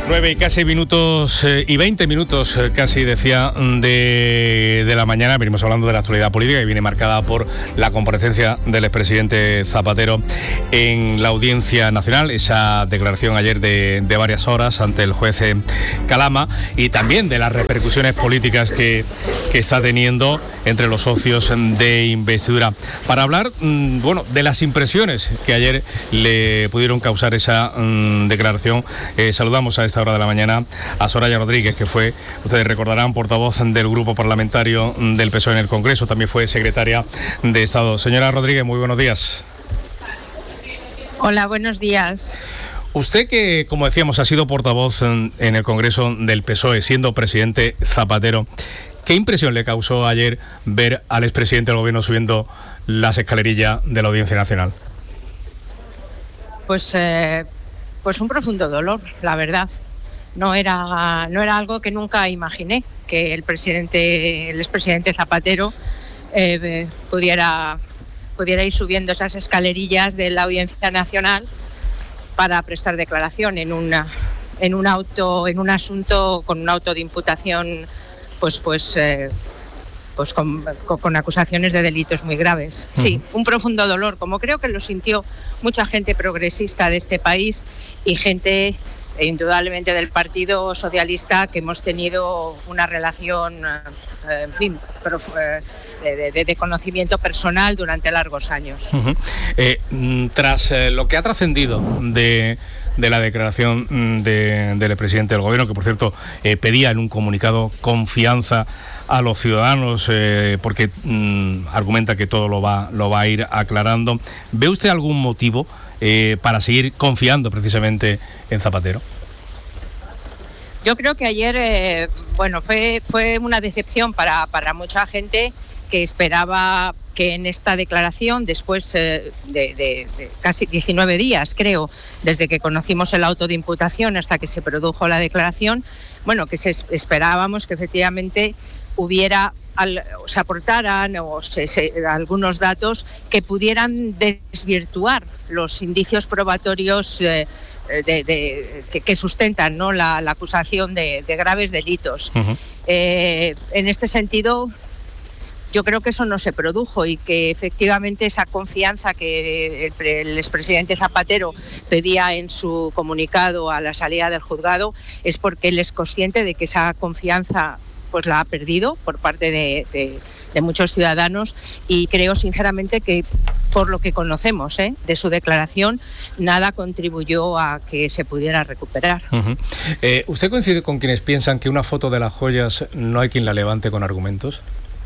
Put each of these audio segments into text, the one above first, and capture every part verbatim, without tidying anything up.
Nueve y casi minutos eh, y veinte minutos eh, casi decía de, de la mañana. Venimos hablando de la actualidad política y viene marcada por la comparecencia del expresidente Zapatero en la Audiencia Nacional, esa declaración ayer de, de varias horas ante el juez eh, Calama, y también de las repercusiones políticas que, que está teniendo entre los socios de investidura. Para hablar mmm, bueno, de las impresiones que ayer le pudieron causar esa mmm, declaración, eh, saludamos a esta hora de la mañana a Soraya Rodríguez, que fue, ustedes recordarán, portavoz del grupo parlamentario del P S O E en el Congreso, también fue secretaria de Estado. Señora Rodríguez, muy buenos días. Hola, buenos días. Usted, que, como decíamos, ha sido portavoz en, en el Congreso del P S O E, siendo presidente Zapatero, ¿qué impresión le causó ayer ver al expresidente del Gobierno subiendo las escalerillas de la Audiencia Nacional? Pues, eh, pues un profundo dolor, la verdad. No era, no era algo que nunca imaginé, que el presidente, el expresidente Zapatero eh, pudiera, pudiera ir subiendo esas escalerillas de la Audiencia Nacional para prestar declaración en una, en un auto, en un asunto con un auto de imputación, pues, pues, eh, pues con, con, con acusaciones de delitos muy graves. Sí, un profundo dolor, como creo que lo sintió mucha gente progresista de este país y gente indudablemente del Partido Socialista, que hemos tenido una relación, eh, en fin, prof, eh, de, de, de conocimiento personal durante largos años. Uh-huh. Eh, tras eh, lo que ha trascendido de, de la declaración de, del presidente del Gobierno, que por cierto eh, pedía en un comunicado confianza a los ciudadanos, eh, porque mm, argumenta que todo lo va, lo va a ir aclarando, ¿ve usted algún motivo Eh, para seguir confiando precisamente en Zapatero? Yo creo que ayer, eh, bueno, fue, fue una decepción para, para mucha gente que esperaba que en esta declaración, después eh, de, de, de casi diecinueve días, creo, desde que conocimos el auto de imputación hasta que se produjo la declaración, bueno, que se, esperábamos que efectivamente hubiera, al, se aportaran o se, se, algunos datos que pudieran desvirtuar los indicios probatorios eh, de, de, que, que sustentan, ¿no?, la, la acusación de, de graves delitos. Uh-huh. Eh, en este sentido, yo creo que eso no se produjo y que efectivamente esa confianza que el, el expresidente Zapatero pedía en su comunicado a la salida del juzgado es porque él es consciente de que esa confianza pues la ha perdido por parte de, de, de muchos ciudadanos, y creo sinceramente que por lo que conocemos ¿eh? de su declaración, nada contribuyó a que se pudiera recuperar. Uh-huh. Eh, ¿Usted coincide con quienes piensan que una foto de las joyas no hay quien la levante con argumentos?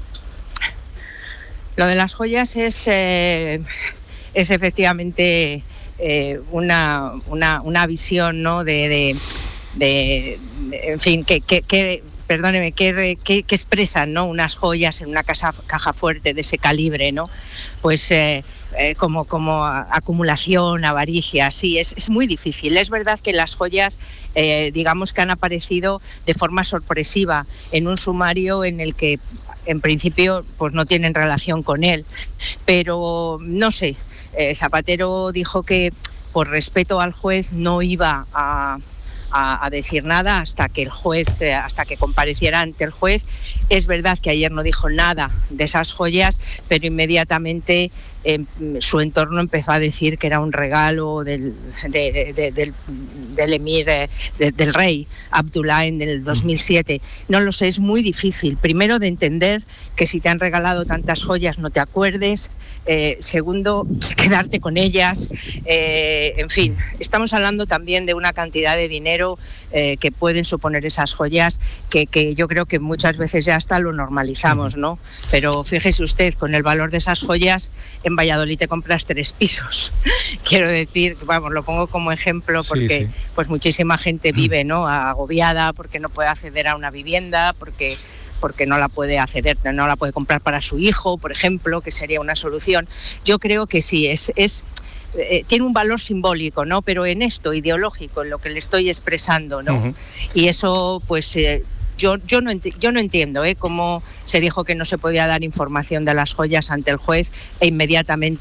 Lo de las joyas es, eh, es efectivamente eh, una, una, una visión, ¿no?, de, de, de, de en fin, que... que, que perdóneme, que, que, que expresan, ¿no?, unas joyas en una casa, caja fuerte de ese calibre, ¿no? Pues eh, eh, como, como acumulación, avaricia, sí, es, es muy difícil. Es verdad que las joyas, eh, digamos que han aparecido de forma sorpresiva en un sumario en el que en principio pues no tienen relación con él, pero no sé, eh, Zapatero dijo que por respeto al juez no iba a A, a decir nada hasta que el juez, eh, hasta que compareciera ante el juez. Es verdad que ayer no dijo nada de esas joyas, pero inmediatamente eh, su entorno empezó a decir que era un regalo del, de, de, de, del, del emir, eh, de, del rey Abdullah en el dos mil siete. No lo sé, es muy difícil. Primero, de entender que si te han regalado tantas joyas no te acuerdes. Eh, segundo, quedarte con ellas. Eh, en fin, estamos hablando también de una cantidad de dinero eh, que pueden suponer esas joyas, que, que yo creo que muchas veces ya hasta lo normalizamos, ¿no? Pero fíjese usted, con el valor de esas joyas, en Valladolid te compras tres pisos. Quiero decir, vamos, lo pongo como ejemplo porque sí, sí. pues muchísima gente vive, ¿no?, agobiada porque no puede acceder a una vivienda, porque porque no la puede acceder, no la puede comprar para su hijo, por ejemplo, que sería una solución. Yo creo que sí, es, es eh, tiene un valor simbólico, ¿no?, pero en esto, ideológico, en lo que le estoy expresando, ¿no? Uh-huh. Y eso, pues, eh, yo, yo, no enti- yo no entiendo ¿eh? cómo se dijo que no se podía dar información de las joyas ante el juez e inmediatamente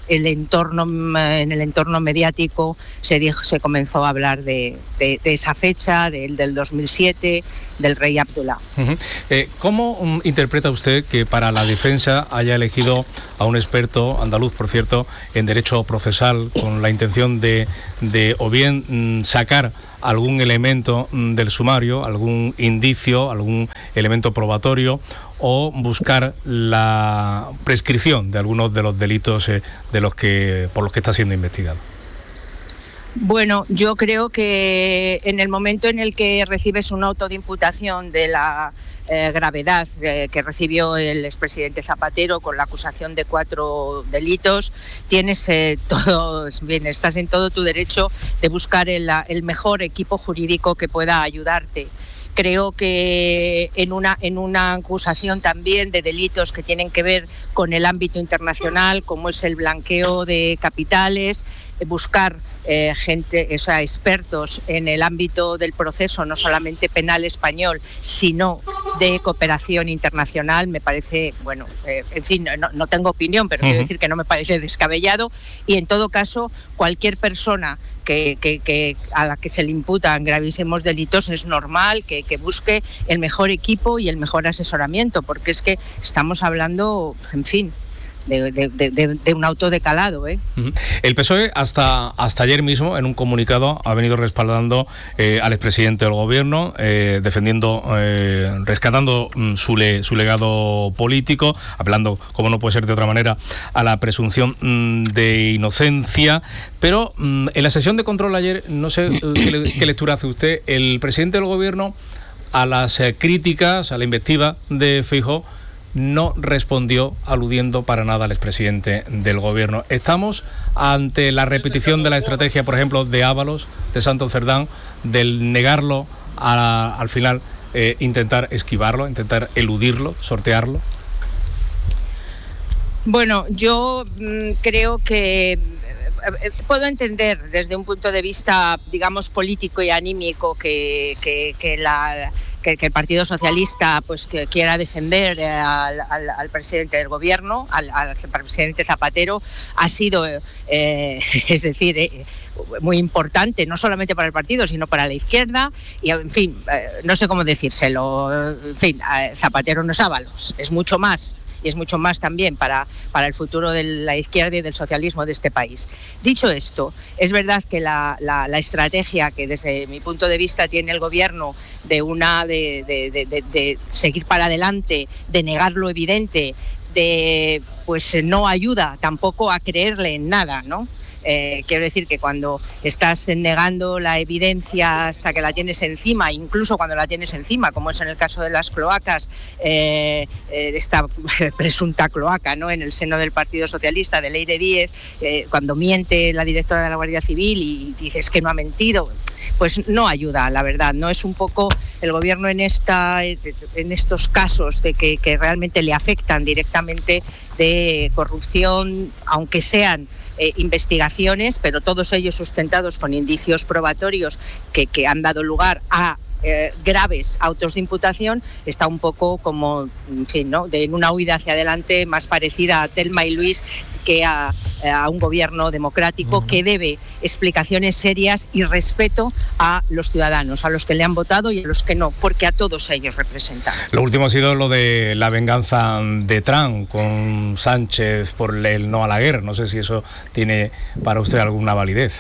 el entorno, en el entorno mediático se, dijo, se comenzó a hablar de, de, de esa fecha, del, del dos mil siete, del rey Abdullah. Uh-huh. Eh, ¿Cómo um, interpreta usted que para la defensa haya elegido a un experto, andaluz por cierto, en derecho procesal, con la intención de, de o bien mm, sacar algún elemento mm, del sumario, algún indicio, algún elemento probatorio, o buscar la prescripción de algunos de los delitos eh, de los que por los que está siendo investigado? Bueno, yo creo que en el momento en el que recibes un auto de imputación de la eh, gravedad eh, que recibió el expresidente Zapatero con la acusación de cuatro delitos, tienes eh, todo, bien, estás en todo tu derecho de buscar el, el mejor equipo jurídico que pueda ayudarte. Creo que en una, en una acusación también de delitos que tienen que ver con el ámbito internacional, como es el blanqueo de capitales, buscar eh, gente, o sea, expertos en el ámbito del proceso, no solamente penal español, sino de cooperación internacional, me parece, bueno, eh, en fin, no, no tengo opinión, pero uh-huh. quiero decir que no me parece descabellado, y en todo caso, cualquier persona Que, que, que a la que se le imputan gravísimos delitos es normal que, que busque el mejor equipo y el mejor asesoramiento, porque es que estamos hablando, en fin, de, de, de, de un auto de calado, ¿eh? El P S O E hasta, hasta ayer mismo, en un comunicado, ha venido respaldando eh, al expresidente del gobierno, eh, defendiendo, eh, rescatando mm, su, le, su legado político, apelando, como no puede ser de otra manera, a la presunción mm, de inocencia. Pero mm, en la sesión de control ayer, no sé qué, le, qué lectura hace usted, el presidente del gobierno a las eh, críticas, a la invectiva de Feijóo, no respondió aludiendo para nada al expresidente del gobierno. ¿Estamos ante la repetición de la estrategia, por ejemplo, de Ábalos, de Santos Cerdán, del negarlo a, al final, eh, intentar esquivarlo, intentar eludirlo, sortearlo? Bueno, yo mmm, creo que puedo entender desde un punto de vista, digamos, político y anímico que, que, que, la, que, que el Partido Socialista pues que quiera defender al, al, al presidente del gobierno, al, al presidente Zapatero. Ha sido, eh, es decir, eh, muy importante, no solamente para el partido, sino para la izquierda, y en fin, eh, no sé cómo decírselo, en fin, Zapatero no es Ábalos, es mucho más. Y es mucho más también para, para el futuro de la izquierda y del socialismo de este país. Dicho esto, es verdad que la, la, la estrategia que desde mi punto de vista tiene el gobierno de, una, de, de, de, de, de seguir para adelante, de negar lo evidente, de pues no ayuda tampoco a creerle en nada, ¿no? Eh, quiero decir que cuando estás negando la evidencia hasta que la tienes encima, incluso cuando la tienes encima, como es en el caso de las cloacas, eh, eh, esta presunta cloaca, ¿no?, en el seno del Partido Socialista, de Leire Díez, eh, cuando miente la directora de la Guardia Civil y dices que no ha mentido, pues no ayuda, la verdad. No es un poco el gobierno en esta en estos casos de que, que realmente le afectan directamente de corrupción, aunque sean Eh, investigaciones, pero todos ellos sustentados con indicios probatorios que, que han dado lugar a eh, graves autos de imputación, está un poco como, en fin, ¿no?, de una huida hacia adelante más parecida a Thelma y Luis que a, a un gobierno democrático uh-huh. que debe explicaciones serias y respeto a los ciudadanos, a los que le han votado y a los que no, porque a todos ellos representan. Lo último ha sido lo de la venganza de Trump con Sánchez por el no a la guerra. No sé si eso tiene para usted alguna validez.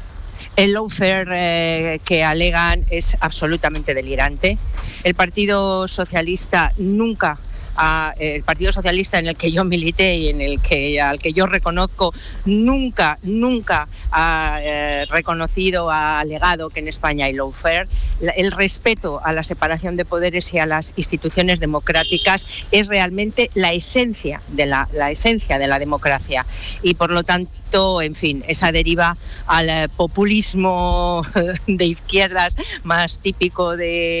El lawfare eh, que alegan es absolutamente delirante. El Partido Socialista nunca, a, el Partido Socialista en el que yo milité y en el que al que yo reconozco, nunca, nunca ha eh, reconocido, ha alegado que en España hay lawfare. El respeto a la separación de poderes y a las instituciones democráticas es realmente la esencia de la, la esencia de la democracia, y por lo tanto, en fin, esa deriva al populismo de izquierdas más típico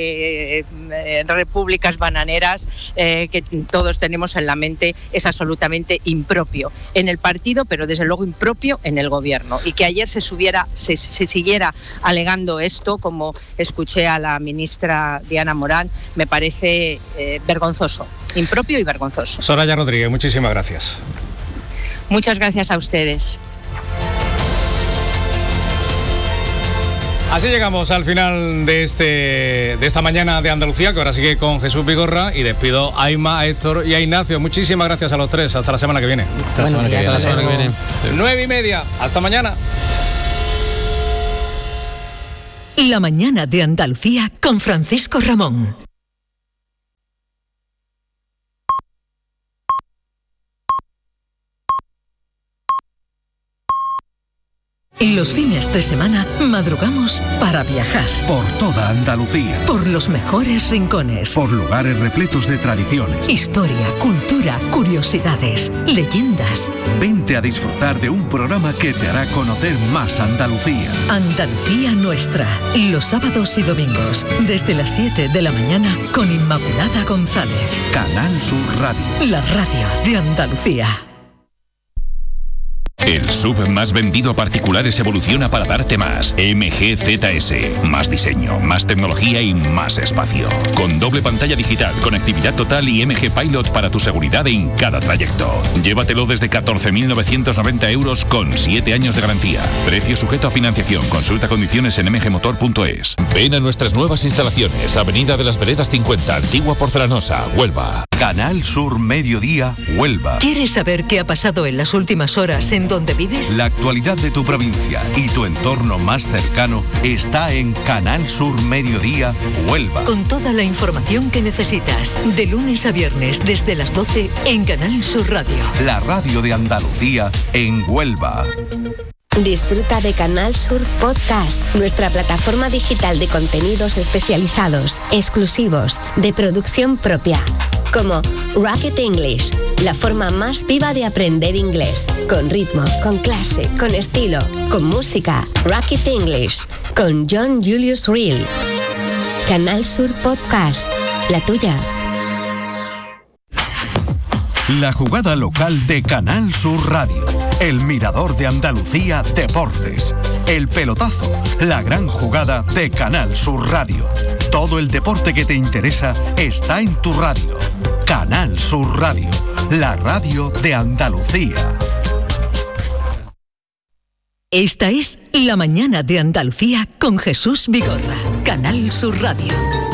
de eh, repúblicas bananeras eh, que todos tenemos en la mente es absolutamente impropio en el partido, pero desde luego impropio en el gobierno. Y que ayer se subiera, se, se siguiera alegando esto, como escuché a la ministra Diana Morán, me parece eh, vergonzoso, impropio y vergonzoso. Soraya Rodríguez, muchísimas gracias. Muchas gracias a ustedes. Así llegamos al final de este de esta mañana de Andalucía, que ahora sigue con Jesús Vigorra, y despido a Inma, a Héctor y a Ignacio. Muchísimas gracias a los tres. Hasta la semana que viene. Hasta la semana que viene. Hasta la semana que viene. Nueve y media. Hasta mañana. La mañana de Andalucía con Francisco Ramón. Los fines de semana madrugamos para viajar. Por toda Andalucía. Por los mejores rincones. Por lugares repletos de tradiciones. Historia, cultura, curiosidades, leyendas. Vente a disfrutar de un programa que te hará conocer más Andalucía. Andalucía Nuestra. Los sábados y domingos, desde las siete de la mañana, con Inmaculada González. Canal Sur Radio. La radio de Andalucía. El S U V más vendido a particulares evoluciona para darte más. M G Z S. Más diseño, más tecnología y más espacio. Con doble pantalla digital, conectividad total y M G Pilot para tu seguridad en cada trayecto. Llévatelo desde catorce mil novecientos noventa euros con siete años de garantía. Precio sujeto a financiación. Consulta condiciones en m g motor punto es. Ven a nuestras nuevas instalaciones. Avenida de las Veredas cincuenta, Antigua Porcelanosa, Huelva. Canal Sur Mediodía, Huelva. ¿Quieres saber qué ha pasado en las últimas horas en donde vives? La actualidad de tu provincia y tu entorno más cercano está en Canal Sur Mediodía, Huelva. Con toda la información que necesitas, de lunes a viernes desde las doce en Canal Sur Radio. La radio de Andalucía en Huelva. Disfruta de Canal Sur Podcast, nuestra plataforma digital de contenidos especializados, exclusivos, de producción propia. Como Rocket English, la forma más viva de aprender inglés, con ritmo, con clase, con estilo, con música. Rocket English, con John Julius Reel. Canal Sur Podcast, la tuya. La jugada local de Canal Sur Radio. El Mirador de Andalucía Deportes. El pelotazo. La gran jugada de Canal Sur Radio. Todo el deporte que te interesa está en tu radio. Canal Sur Radio. La radio de Andalucía. Esta es La mañana de Andalucía con Jesús Vigorra. Canal Sur Radio.